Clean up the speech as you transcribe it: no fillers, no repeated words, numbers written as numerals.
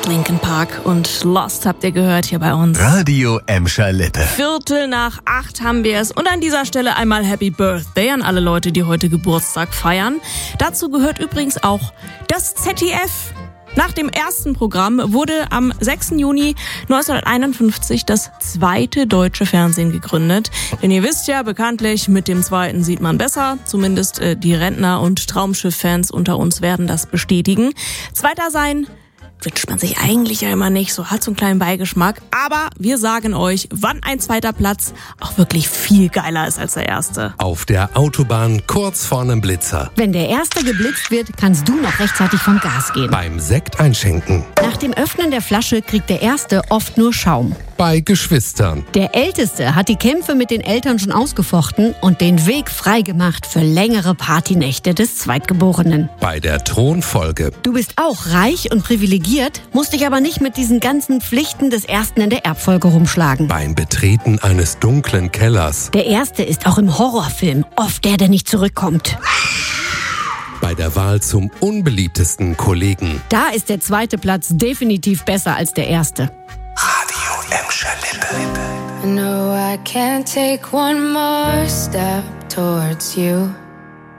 Linkin Park und Lost habt ihr gehört hier bei uns. Radio Emscher Lippe. 7:45 haben wir es. Und an dieser Stelle einmal Happy Birthday an alle Leute, die heute Geburtstag feiern. Dazu gehört übrigens auch das ZDF. Nach dem ersten Programm wurde am 6. Juni 1951 das zweite deutsche Fernsehen gegründet. Denn ihr wisst ja, bekanntlich, mit dem zweiten sieht man besser. Zumindest die Rentner- und Traumschiff-Fans unter uns werden das bestätigen. Zweiter sein wünscht man sich eigentlich ja immer nicht, so hat so einen kleinen Beigeschmack. Aber wir sagen euch, wann ein zweiter Platz auch wirklich viel geiler ist als der erste. Auf der Autobahn kurz vor einem Blitzer. Wenn der erste geblitzt wird, kannst du noch rechtzeitig vom Gas gehen. Beim Sekt einschenken. Nach dem Öffnen der Flasche kriegt der Erste oft nur Schaum. Bei Geschwistern. Der Älteste hat die Kämpfe mit den Eltern schon ausgefochten und den Weg freigemacht für längere Partynächte des Zweitgeborenen. Bei der Thronfolge. Du bist auch reich und privilegiert, musst dich aber nicht mit diesen ganzen Pflichten des Ersten in der Erbfolge rumschlagen. Beim Betreten eines dunklen Kellers. Der Erste ist auch im Horrorfilm oft der nicht zurückkommt. Bei der Wahl zum unbeliebtesten Kollegen. Da ist der zweite Platz definitiv besser als der erste. Radio Emscher Lippe. I know I can't take one more step towards you.